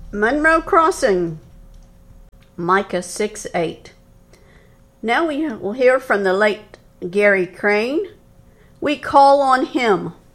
Monroe Crossing, Micah 6:8. Now we will hear from the late Gary Crane. We call on him.